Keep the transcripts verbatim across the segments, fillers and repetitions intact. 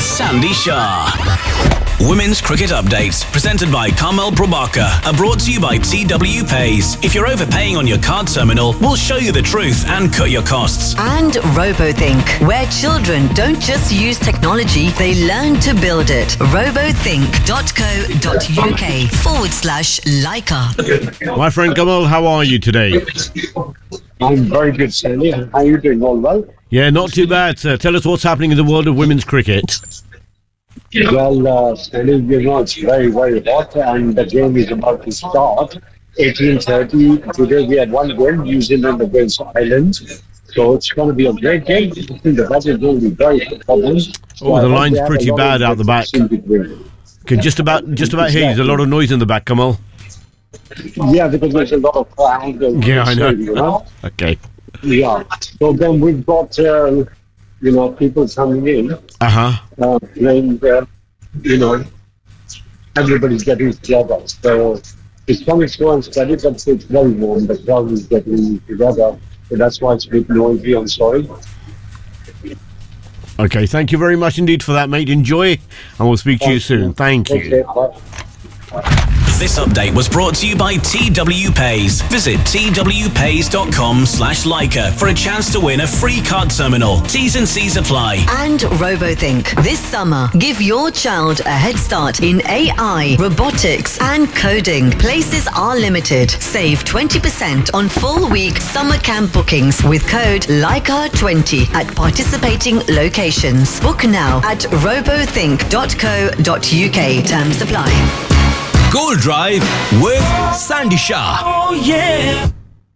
Sandy Shah. Women's Cricket Updates, presented by Kamal Prabhakar, are brought to you by T W Pays. If you're overpaying on your card terminal, we'll show you the truth and cut your costs. And RoboThink, where children don't just use technology, they learn to build it. robothink.co.uk forward slash Leica. My friend Kamal, how are you today? I'm very good, Sandy. How are you doing? All well? Yeah, not too bad, sir. Tell us what's happening in the world of women's cricket. Well, uh, Sandy, you know, it's very, very hot, and the game is about to start. eighteen thirty. Today we had one game, New Zealand against Ireland. So it's going to be a great game. I think the weather is going to be very good. Oh, so the line's pretty bad out the back. Can just about just about hear you. There's a lot of noise in the back, Kamal. Yeah, because there's a lot of cloud. Yeah, I know. You know? Okay. Yeah. So then we've got, uh, you know, people coming in. Uh-huh. Uh, playing, uh, you know, everybody's getting together. So it's coming slow and steady, but it's very warm. The crowd is getting together. So that's why it's a bit noisy. I'm sorry. Okay, thank you very much indeed for that, mate. Enjoy, and we'll speak to you soon. Thank you. Okay, bye. This update was brought to you by T W Pays. Visit twpays.com slash Leica for a chance to win a free card terminal. T's and C's apply. And RoboThink. This summer, give your child a head start in A I, robotics and coding. Places are limited. Save twenty percent on full week summer camp bookings with code Leica twenty at participating locations. Book now at robothink dot co dot uk. Terms apply. Gold Drive with Sandy Shah. Oh yeah.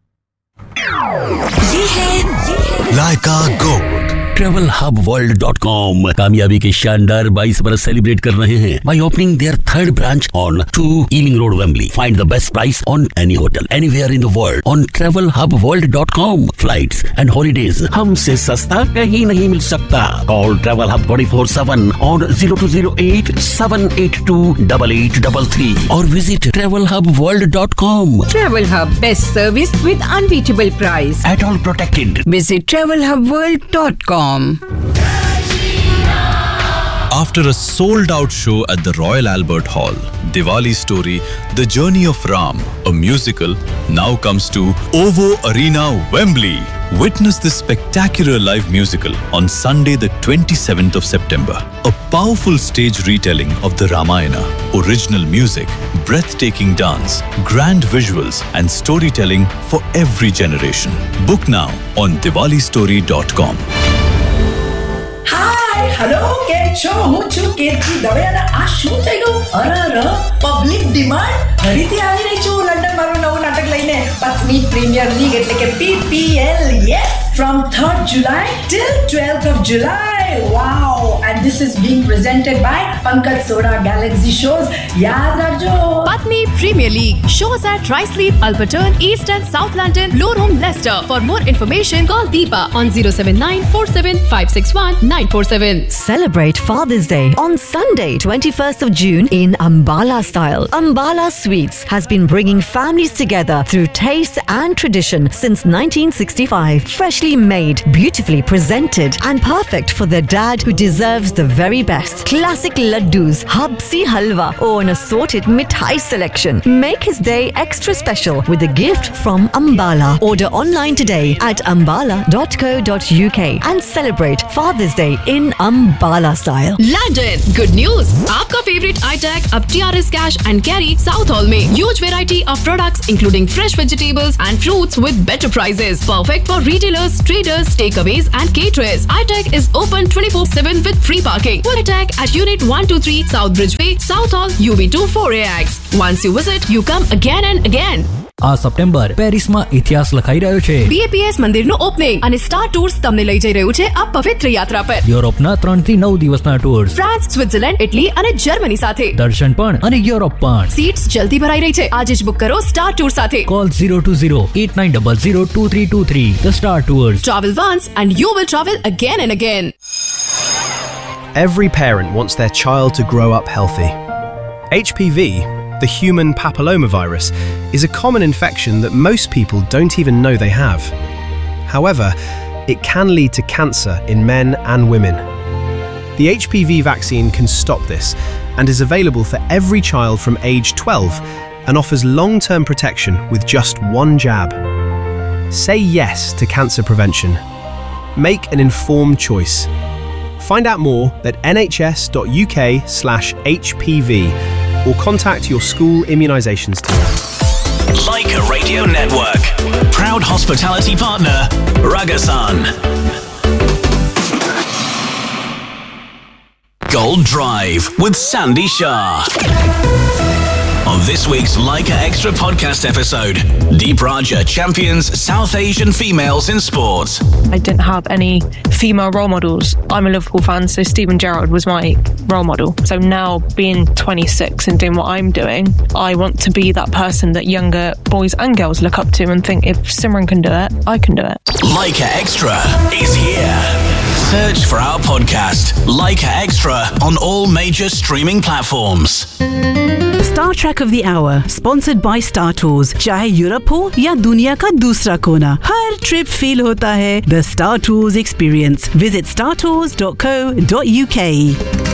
ये है Leica Gold. Travel hub world dot com कामयाबी के शानदार बाईस बरस celebrate कर रहे हैं by opening their third branch on two Ealing Road, Wembley. Find the best price on any hotel anywhere in the world on travel hub world dot com. Flights and holidays हमसे सस्ता कहीं नहीं मिल सकता. Call Travel Hub twenty-four seven on zero two zero eight seven eight two eight eight three three or visit travel hub world dot com. Travel Hub, best service with unbeatable price. At all protected. Visit travel hub world dot com. After a sold-out show at the Royal Albert Hall, Diwali Story, The Journey of Ram, a musical, now comes to OVO Arena, Wembley. Witness this spectacular live musical on Sunday the twenty-seventh of September. A powerful stage retelling of the Ramayana, original music, breathtaking dance, grand visuals and storytelling for every generation. Book now on diwali story dot com. Hi, hello, કેમ છો? હું છું કેતકી દવે અને આ શું થઈ ગયું? અરે પબ્લિક ડિમાન્ડ ફરીથી આવી રહી છું લંડન મારું નવું નાટક લઈને પત્ની પ્રીમિયર લીગ એટલે કે P P L. Yes, from third July till twelfth of July. Wow, and this is being presented by Pankaj Soda Galaxy Shows. याद रखो. Patni Premier League shows at Riceley, Alberton, East and South London, Blue Room, Leicester. For more information, call Deepa on zero seven nine four seven five six one nine four seven. Celebrate Father's Day on Sunday, twenty-first of June in Ambala style. Ambala Sweets has been bringing families together through taste and tradition since nineteen sixty-five. Freshly made, beautifully presented and perfect for the dad who deserves the very best. Classic laddus, habsi halwa or an assorted mithai selection. Make his day extra special with a gift from Ambala. Order online today at ambala dot co dot uk and celebrate Father's Day in Ambala style. London, good news! आपका favorite iTag अब T R S Cash and Carry South Hall में huge variety of products including fresh vegetables and fruits with better prices. Perfect for retailers, traders, takeaways and caterers. iTag is open twenty-four seven with free parking. Full attack at Unit one two three South Bridgeway, South Hall, U B two four A X. Once you visit, you come again and again. આ September પેરિસમાં ઇતિહાસ લખાઈ રહ્યો છે. B A P S મંદિરનું opening અને star tours તમને લઈ જઈ રહ્યું છે આ પવિત્ર યાત્રા પર. યુરોપના ત્રણ થી નવ દિવસના ટૂર્સ. ફ્રાન્સ, સ્વિટ્ઝરલેન્ડ, ઇટલી અને જર્મની સાથે. દર્શન પણ અને યુરોપ પણ. સીટ્સ જલ્દી ભરાઈ રહી છે. આજે જ બુક કરો સ્ટાર ટૂર સાથે. Call zero two zero eight nine zero zero two three two three. The Star Tours. Travel once and you will travel again and again. Every parent wants their child to grow up healthy. H P V, the human papillomavirus, is a common infection that most people don't even know they have. However, it can lead to cancer in men and women. The H P V vaccine can stop this and is available for every child from age twelve and offers long-term protection with just one jab. Say yes to cancer prevention. Make an informed choice. Find out more at nhs.uk slash HPV or contact your school immunisations team. Leica Radio Network. Proud hospitality partner, Ragasan. Gold Drive with Sandy Shah. On this week's Leica Extra podcast episode, Deep Raja champions South Asian females in sport. I didn't have any female role models. I'm a Liverpool fan, so Steven Gerrard was my role model. So now being twenty-six and doing what I'm doing, I want to be that person that younger boys and girls look up to and think, if Simran can do it, I can do it. Leica Extra is here. Search for our podcast, Leica Extra, on all major streaming platforms. Star Trek of the Hour, sponsored by Star Tours. चाहे Europe हो या दुनिया का दूसरा कोना, हर trip feel होता है The Star Tours Experience. Visit star tours dot co dot uk.